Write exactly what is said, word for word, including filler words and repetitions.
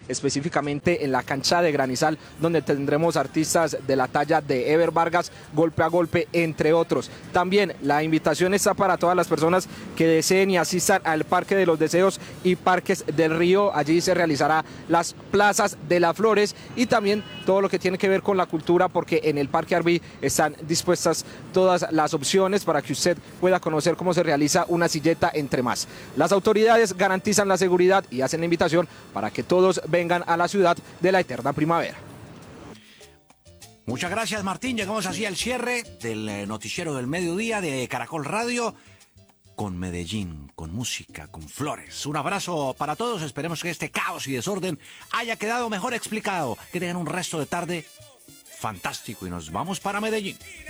específicamente en la cancha de Granizal, donde tendremos artistas de la talla de Ever Vargas, Golpe a Golpe, entre otros. También la invitación está para todas las personas que deseen y asistan al Parque de los Deseos y Parques del Río. Allí se realizará las plazas de las flores y también todo lo que tiene que ver con la cultura, porque en el Parque Arví están dispuestas todas las opciones para que usted pueda conocer cómo se realiza una silleta, entre más. Las autoridades garantizan la seguridad y hacen la invitación para que todos vengan a la ciudad de la eterna primavera. Muchas gracias, Martín. Llegamos así al cierre del noticiero del mediodía de Caracol Radio, con Medellín, con música, con flores. Un abrazo para todos. Esperemos que este caos y desorden haya quedado mejor explicado. Que tengan un resto de tarde fantástico y nos vamos para Medellín.